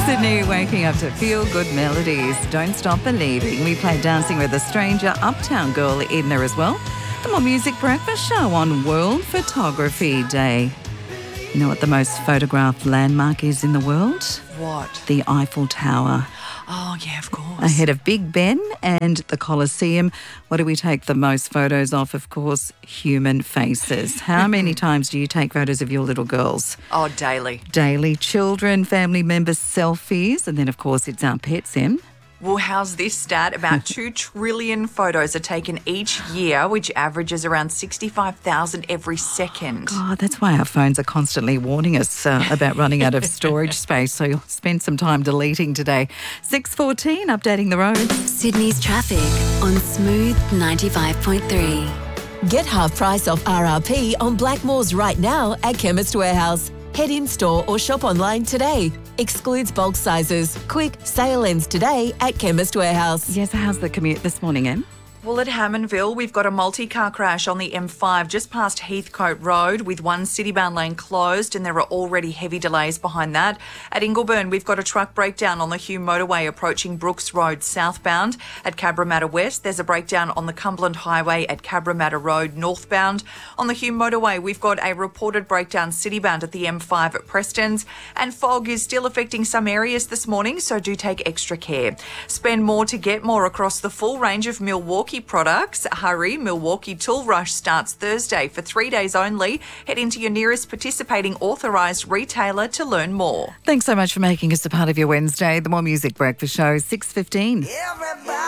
Sydney waking up to feel-good melodies. Don't Stop Believing. We played Dancing with a Stranger, Uptown Girl in there as well. The More Music Breakfast Show on World Photography Day. You know what the most photographed landmark is in the world? What? The Eiffel Tower. Oh, yeah, of course. Ahead of Big Ben and the Colosseum. What do we take the most photos of? Of course, human faces. How many times do you take photos of your little girls? Oh, daily. Daily. Children, family members, selfies. And then, of course, it's our pets, Em. Well, how's this stat? About 2 trillion photos are taken each year, which averages around 65,000 every second. God, that's why our phones are constantly warning us about running out of storage space. So you'll spend some time deleting today. 6:14, updating the roads. Sydney's traffic on Smooth 95.3. Get half price off RRP on Blackmores right now at Chemist Warehouse. Head in store or shop online today. Excludes bulk sizes. Quick, sale ends today at Chemist Warehouse. Yes, how's the commute this morning, Em? Well, at Hammondville, we've got a multi-car crash on the M5 just past Heathcote Road with one city-bound lane closed, and there are already heavy delays behind that. At Ingleburn, we've got a truck breakdown on the Hume Motorway approaching Brooks Road southbound. At Cabramatta West, there's a breakdown on the Cumberland Highway at Cabramatta Road northbound. On the Hume Motorway, we've got a reported breakdown city-bound at the M5 at Prestons, and fog is still affecting some areas this morning, so do take extra care. Spend more to get more across the full range of Milwaukee products. Hurry, Milwaukee Tool Rush starts Thursday for 3 days only. Head into your nearest participating authorised retailer to learn more. Thanks so much for making us a part of your Wednesday. The More Music Breakfast Show, 6:15. Everybody